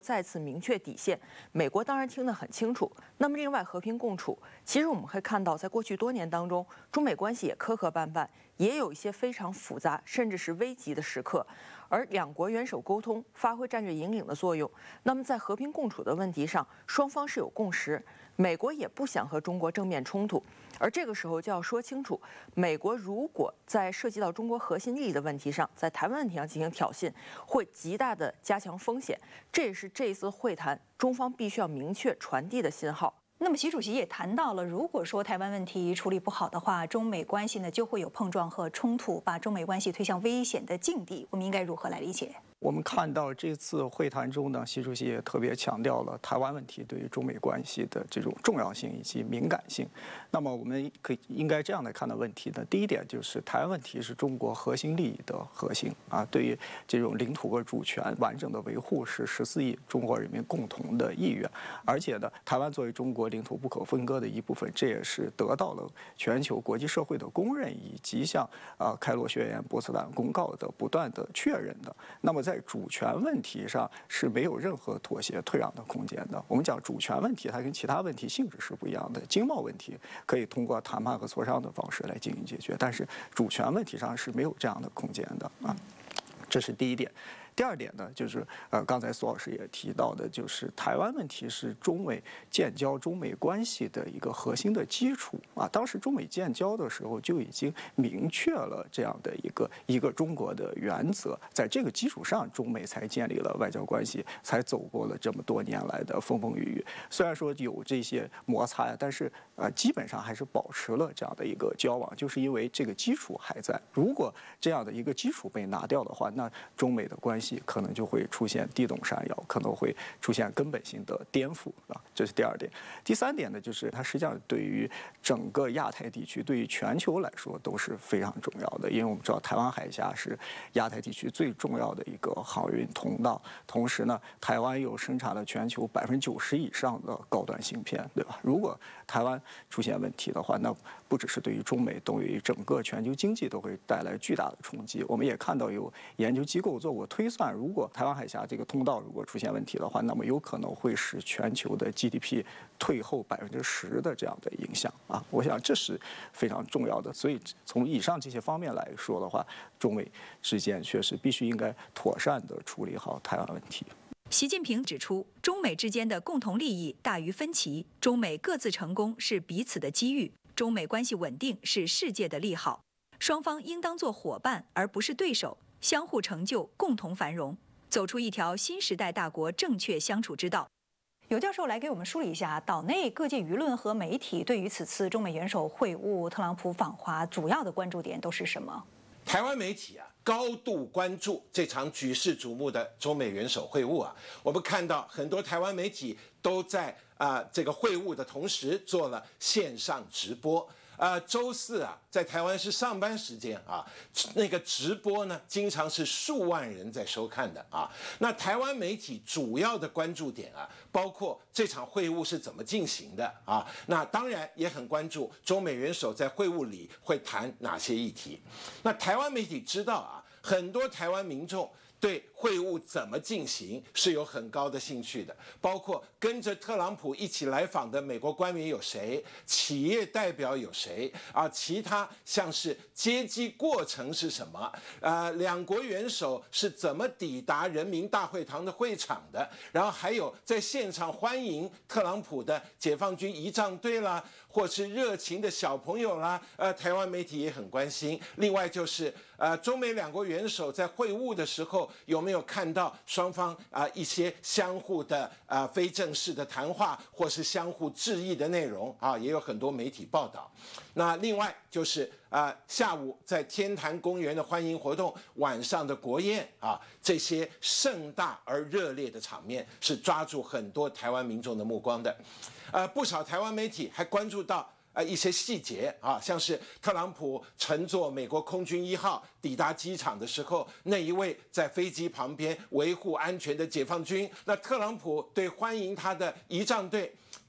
再次明确底线，美国当然听得很清楚。那么，另外和平共处，其实我们会看到，在过去多年当中，中美关系也磕磕绊绊，也有一些非常复杂甚至是危急的时刻。而两国元首沟通，发挥战略引领的作用。那么，在和平共处的问题上，双方是有共识。美国也不想和中国正面冲突，而这个时候就要说清楚，美国如果在涉及到中国核心利益的问题上，在台湾问题上进行挑衅，会极大的加强风险。这也是这一次会谈中方必须要明确传递的信号。 那么，习主席也谈到了，如果说台湾问题处理不好的话，中美关系呢就会有碰撞和冲突，把中美关系推向危险的境地。我们应该如何来理解？ 我们看到这次会谈中呢，习主席也特别强调了台湾问题对于中美关系的这种重要性以及敏感性。那么我们应该这样来看的问题呢，第一点就是台湾问题是中国核心利益的核心啊，对于这种领土和主权完整的维护是14亿中国人民共同的意愿。而且呢，台湾作为中国领土不可分割的一部分，这也是得到了全球国际社会的公认，以及像开罗宣言、波茨坦公告的不断的确认的。那么在主权问题上是没有任何妥协退让的空间的。我们讲主权问题，它跟其他问题性质是不一样的。经贸问题可以通过谈判和磋商的方式来进行解决，但是主权问题上是没有这样的空间的啊。这是第一点。第二点呢，就是刚才苏老师也提到的，就是台湾问题是中美建交、中美关系的一个核心的基础啊。当时中美建交的时候就已经明确了这样的一个中国的原则，在这个基础上，中美才建立了外交关系，才走过了这么多年来的风风雨雨。虽然说有这些摩擦呀，但是基本上还是保持了这样的一个交往，就是因为这个基础还在。如果这样的一个基础被拿掉的话，那中美的关系可能就会出现地动山摇，可能会出现根本性的颠覆啊，这是第二点。第三点呢，就是它实际上对于整个亚太地区，对于全球来说都是非常重要的，因为我们知道台湾海峡是亚太地区最重要的一个航运通道，同时呢，台湾又生产了全球90%以上的高端芯片，对吧？如果台湾出现问题的话，那不只是对于中美，对于整个全球经济都会带来巨大的冲击。我们也看到有研究机构做过推算，如果台湾海峡这个通道如果出现问题的话，那么有可能会使全球的 GDP 退后10%的这样的影响啊。我想这是非常重要的。所以从以上这些方面来说的话，中美之间确实必须应该妥善地处理好台湾问题。 习近平指出，中美之间的共同利益大于分歧，中美各自成功是彼此的机遇，中美关系稳定是世界的利好，双方应当做伙伴而不是对手，相互成就，共同繁荣，走出一条新时代大国正确相处之道。尤教授来给我们梳理一下岛内各界舆论和媒体对于此次中美元首会晤、特朗普访华主要的关注点都是什么？ 台湾媒体高度关注这场举世瞩目的中美元首会晤我们看到很多台湾媒体都在这个会晤的同时做了线上直播。周四在台湾是上班时间那个直播呢，经常是数万人在收看的那台湾媒体主要的关注点包括这场会晤是怎么进行的那当然也很关注中美元首在会晤里会谈哪些议题。那台湾媒体知道很多台湾民众对会晤怎么进行是有很高的兴趣的，包括跟着特朗普一起来访的美国官员有谁，企业代表有谁其他像是接机过程是什么两国元首是怎么抵达人民大会堂的会场的，然后还有在现场欢迎特朗普的解放军仪仗队啦，或是热情的小朋友啦台湾媒体也很关心。另外就是中美两国元首在会晤的时候有没有看到双方一些相互的非正式的谈话，或是相互致意的内容也有很多媒体报道。那另外就是下午在天坛公园的欢迎活动，晚上的国宴这些盛大而热烈的场面是抓住很多台湾民众的目光的。不少台湾媒体还关注到一些细节像是特朗普乘坐美国空军1号抵达机场的时候，那一位在飞机旁边维护安全的解放军，那特朗普对欢迎他的仪仗队跟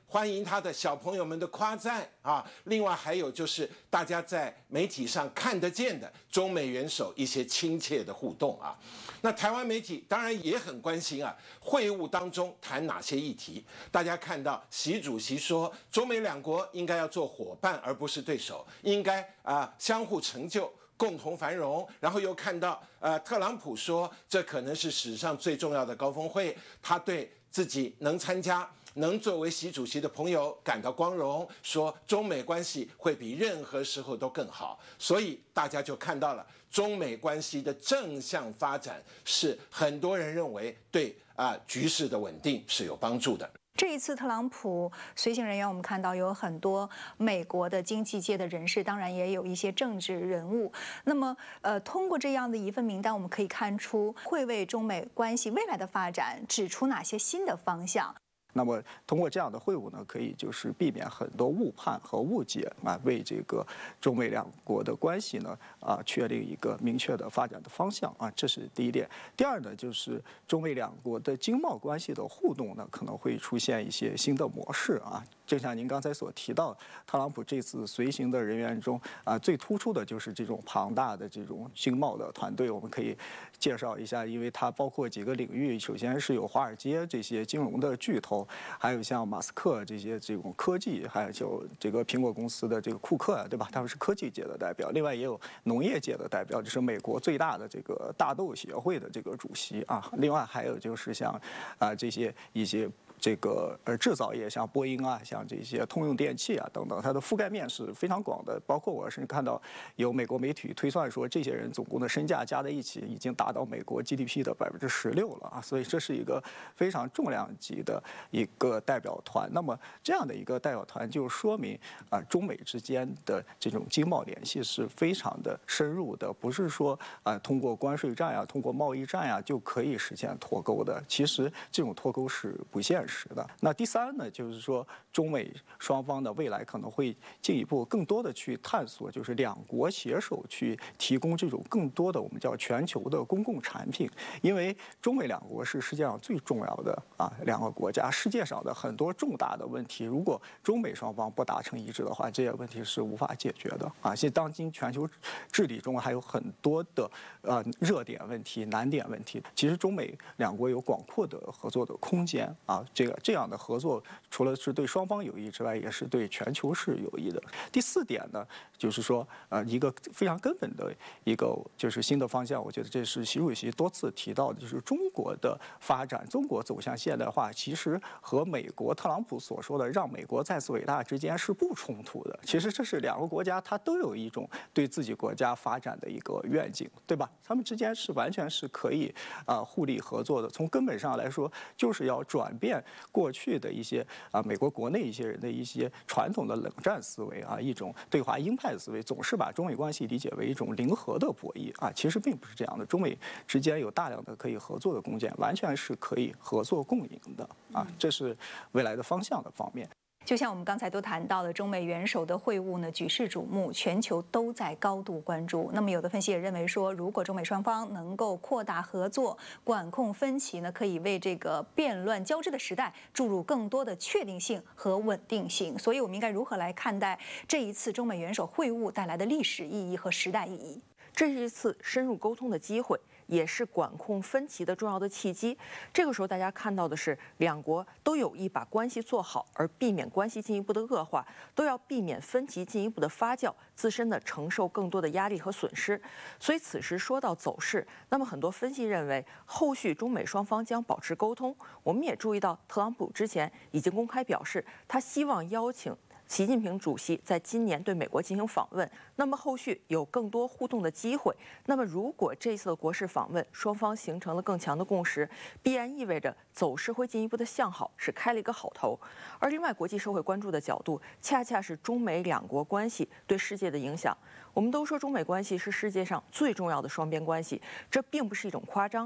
欢迎他的小朋友们的夸赞啊。另外还有就是大家在媒体上看得见的中美元首一些亲切的互动啊。那台湾媒体当然也很关心啊，会晤当中谈哪些议题？大家看到习主席说，中美两国应该要做伙伴而不是对手，应该相互成就。共同繁荣，然后又看到特朗普说这可能是史上最重要的高峰会，他对自己能参加、能作为习主席的朋友感到光荣，说中美关系会比任何时候都更好，所以大家就看到了中美关系的正向发展，是很多人认为对局势的稳定是有帮助的。 这一次特朗普随行人员，我们看到有很多美国的经济界的人士，当然也有一些政治人物。那么，通过这样的一份名单，我们可以看出会为中美关系未来的发展指出哪些新的方向。 那么通过这样的会晤呢，可以就是避免很多误判和误解为这个中美两国的关系呢确定一个明确的发展的方向这是第一点。第二呢，就是中美两国的经贸关系的互动呢，可能会出现一些新的模式正像您刚才所提到，特朗普这次随行的人员中最突出的就是这种庞大的这种经贸的团队。我们可以介绍一下，因为它包括几个领域，首先是有华尔街这些金融的巨头，还有像马斯克这种科技，还有就这个苹果公司的这个库克对吧？他们是科技界的代表。另外也有农业界的代表，就是美国最大的这个大豆协会的这个主席另外还有就是像这些一些。这个制造业像波音像这些通用电器等等，它的覆盖面是非常广的。包括我甚至看到有美国媒体推算说，这些人总共的身价加在一起已经达到美国 GDP 的16%了所以这是一个非常重量级的一个代表团。那么这样的一个代表团就说明中美之间的这种经贸联系是非常的深入的，不是说通过关税战通过贸易战就可以实现脱钩的。其实这种脱钩是不现实的。那第三呢，就是说中美双方的未来可能会进一步更多的去探索，就是两国携手去提供这种更多的我们叫全球的公共产品。因为中美两国是世界上最重要的两个国家，世界上的很多重大的问题，如果中美双方不达成一致的话，这些问题是无法解决的现在当今全球治理中还有很多的热点问题、难点问题，其实中美两国有广阔的合作的空间这样的合作，除了是对双方有益之外，也是对全球是有益的。第四点呢，就是说一个非常根本的一个就是新的方向，我觉得这是习主席多次提到的，就是中国的发展，中国走向现代化，其实和美国特朗普所说的让美国再次伟大之间是不冲突的。其实这是两个国家它都有一种对自己国家发展的一个愿景，对吧？他们之间是完全是可以互利合作的。从根本上来说，就是要转变过去的一些美国国内一些人的一些传统的冷战思维一种对华鹰派的思维，总是把中美关系理解为一种零和的博弈其实并不是这样的。中美之间有大量的可以合作的空间，完全是可以合作共赢的这是未来的方向的方面。 就像我们刚才都谈到的，中美元首的会晤呢，举世瞩目，全球都在高度关注。那么，有的分析也认为说，如果中美双方能够扩大合作、管控分歧呢，可以为这个变乱交织的时代注入更多的确定性和稳定性。所以，我们应该如何来看待这一次中美元首会晤带来的历史意义和时代意义？ 这是一次深入沟通的机会，也是管控分歧的重要的契机。这个时候，大家看到的是，两国都有意把关系做好，而避免关系进一步的恶化，都要避免分歧进一步的发酵，自身的承受更多的压力和损失。所以，此时说到走势，那么很多分析认为，后续中美双方将保持沟通。我们也注意到，特朗普之前已经公开表示，他希望邀请习近平主席在今年对美国进行访问，那么后续有更多互动的机会。那么如果这次的国事访问双方形成了更强的共识，必然意味着走势会进一步的向好，是开了一个好头。而另外，国际社会关注的角度，恰恰是中美两国关系对世界的影响。我们都说中美关系是世界上最重要的双边关系，这并不是一种夸张，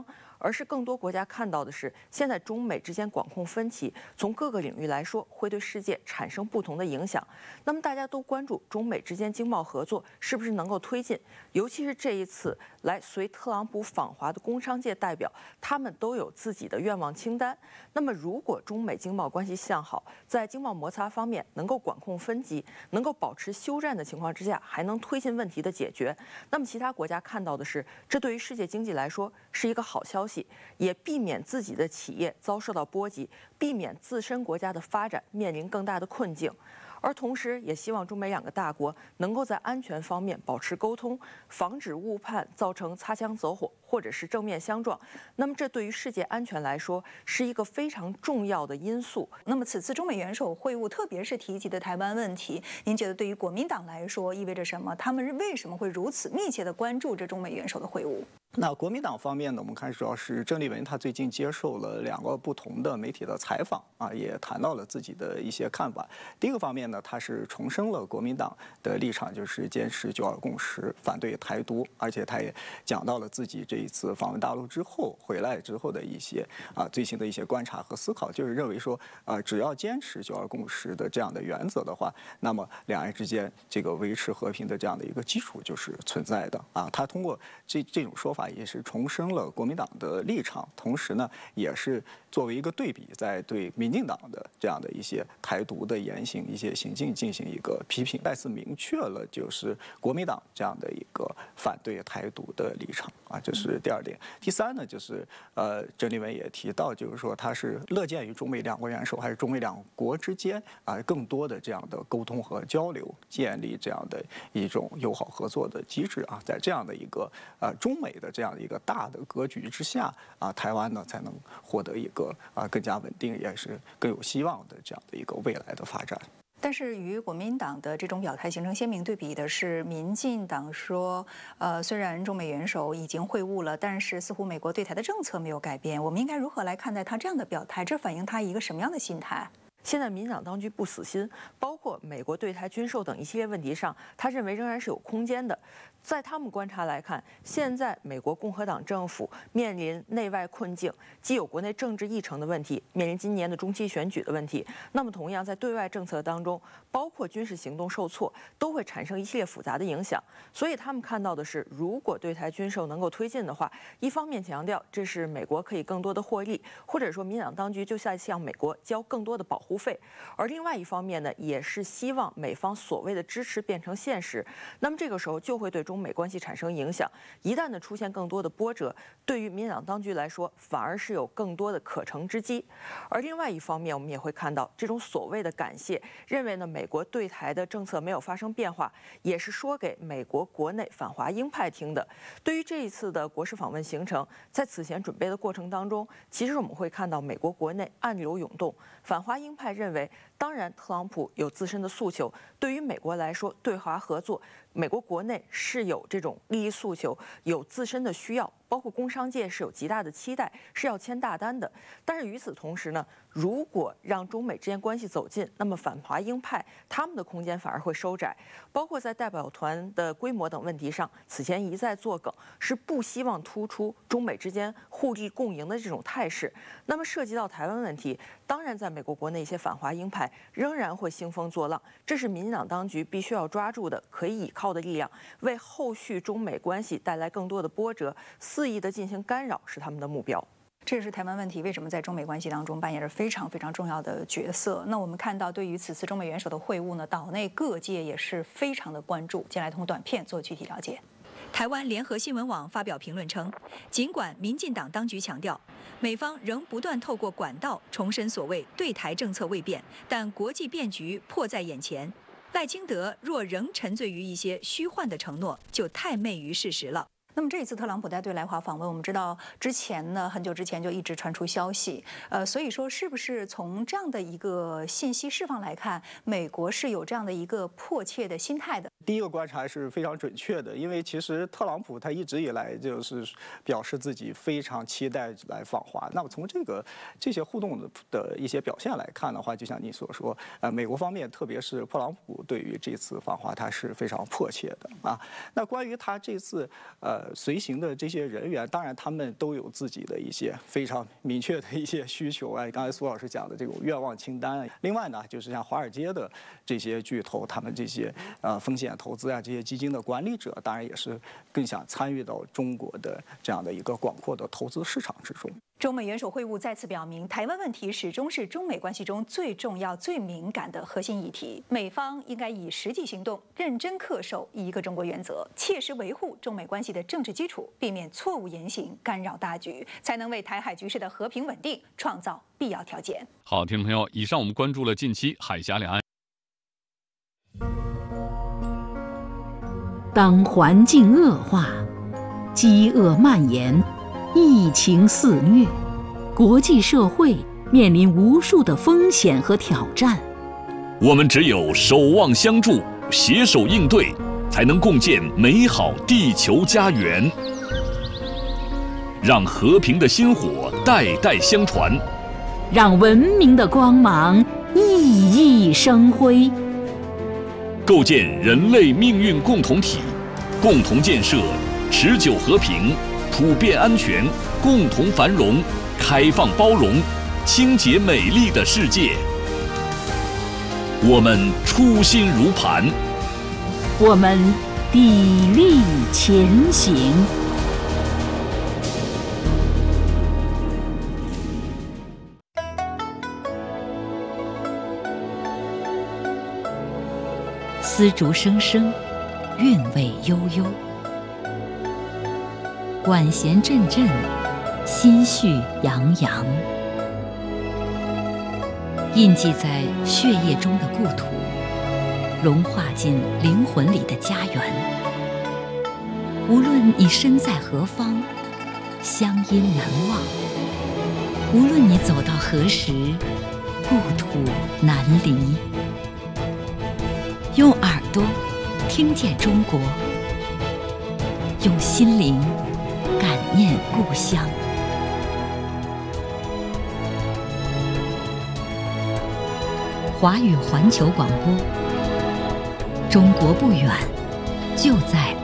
而是更多国家看到的是，现在中美之间管控分歧，从各个领域来说，会对世界产生不同的影响。那么大家都关注中美之间经贸合作是不是能够推进，尤其是这一次来随特朗普访华的工商界代表，他们都有自己的愿望清单。那么如果中美经贸关系向好，在经贸摩擦方面能够管控分歧，能够保持休战的情况之下，还能推进问题的解决，那么其他国家看到的是，这对于世界经济来说是一个好消息，也避免自己的企业遭受到波及，避免自身国家的发展面临更大的困境。而同时，也希望中美两个大国能够在安全方面保持沟通，防止误判造成擦枪走火或者是正面相撞。那么，这对于世界安全来说是一个非常重要的因素。 那么，此次中美元首会晤，特别是提及的台湾问题，您觉得对于国民党来说意味着什么？他们为什么会如此密切地关注这中美元首的会晤？ 那国民党方面呢，我们看主要是郑丽文，他最近接受了2个不同的媒体的采访啊，也谈到了自己的一些看法。第一个方面呢，他是重申了国民党的立场，就是坚持9·2共识，反对台独，而且他也讲到了自己这一次访问大陆之后回来之后的一些最新的一些观察和思考，就是认为说只要坚持9·2共识的这样的原则的话，那么两岸之间这个维持和平的这样的一个基础就是存在的啊。他通过这种说法，也是重申了国民党的立场，同时呢，也是作为一个对比，在对民进党的这样的一些台独的言行、一些行径进行一个批评，再次明确了就是国民党这样的一个反对台独的立场啊，这是第2点。第3呢，就是郑丽文也提到，就是说他是乐见于中美2国元首还是中美2国之间更多的这样的沟通和交流，建立这样的一种友好合作的机制啊，在这样的一个中美的这样的一个大的格局之下台湾呢才能获得一个更加稳定，也是更有希望的这样的一个未来的发展。 但是与国民党的这种表态形成鲜明对比的是，民进党说，虽然中美元首已经会晤了，但是似乎美国对台的政策没有改变。我们应该如何来看待他这样的表态？这反映他一个什么样的心态？ 现在民进党当局不死心，包括美国对台军售等一系列问题上，他认为仍然是有空间的。在他们观察来看，现在美国共和党政府面临内外困境，既有国内政治议程的问题，面临今年的中期选举的问题，那么同样在对外政策当中，包括军事行动受挫，都会产生一系列复杂的影响。所以他们看到的是，如果对台军售能够推进的话，一方面强调这是美国可以更多的获利，或者说民进党当局就在向美国交更多的保护费，而另外一方面呢，也是希望美方所谓的支持变成现实。那么这个时候就会对中美关系产生影响。一旦呢出现更多的波折，对于民进党当局来说，反而是有更多的可乘之机。而另外一方面，我们也会看到这种所谓的感谢，认为呢美国对台的政策没有发生变化，也是说给美国国内反华鹰派听的。对于这一次的国事访问行程，在此前准备的过程当中，其实我们会看到美国国内暗流涌动，反华鹰派认为，当然特朗普有自身的诉求，对于美国来说，对华合作，美国国内是有这种利益诉求，有自身的需要，包括工商界是有极大的期待，是要签大单的。但是与此同时呢，如果让中美之间关系走近，那么反华鹰派他们的空间反而会收窄，包括在代表团的规模等问题上，此前一再作梗，是不希望突出中美之间互利共赢的这种态势。那么涉及到台湾问题，当然在美国国内一些反华鹰派仍然会兴风作浪，这是民进党当局必须要抓住的可以倚靠的力量，为后续中美关系带来更多的波折，肆意的进行干扰是他们的目标。 这也是台湾问题为什么在中美关系当中扮演着非常非常重要的角色。那我们看到，对于此次中美元首的会晤呢，岛内各界也是非常的关注。接下来通过短片做具体了解。台湾联合新闻网发表评论称，尽管民进党当局强调，美方仍不断透过管道重申所谓对台政策未变，但国际变局迫在眼前。赖清德若仍沉醉于一些虚幻的承诺，就太昧于事实了。那么这一次特朗普带队来华访问，我们知道之前呢，很久之前就一直传出消息，所以说是不是从这样的一个信息释放来看，美国是有这样的一个迫切的心态的？ 第一个观察是非常准确的，因为其实特朗普他一直以来就是表示自己非常期待来访华。那么从这些互动的一些表现来看的话，就像你所说，美国方面特别是特朗普对于这次访华他是非常迫切的啊。那关于他这次随行的这些人员，当然他们都有自己的一些非常明确的一些需求啊。刚才苏老师讲的这种愿望清单。另外呢，就是像华尔街的这些巨头，他们这些风险投资啊，这些基金的管理者，当然也是更想参与到中国的这样的一个广阔的投资市场之中。 中美元首会晤再次表明，台湾问题始终是中美关系中最重要、最敏感的核心议题。美方应该以实际行动认真恪守一个中国原则，切实维护中美关系的政治基础，避免错误言行干扰大局，才能为台海局势的和平稳定创造必要条件。 好，听众朋友，以上我们关注了近期海峡两岸。 当环境恶化、饥饿蔓延、疫情肆虐，国际社会面临无数的风险和挑战。 我们只有守望相助，携手应对，才能共建美好地球家园。让和平的薪火代代相传， 让文明的光芒熠熠生辉。 构建人类命运共同体，共同建设持久和平、普遍安全、共同繁荣、开放包容、清洁美丽的世界。我们初心如磐， 我们砥砺前行。丝竹声声，韵味悠悠；管弦阵阵，心绪洋洋。印记在血液中的故土，融化进灵魂里的家园。无论你身在何方，乡音难忘；无论你走到何时，故土难离。用耳朵听见中国，用心灵感念故乡。华语环球广播，中国不远，就在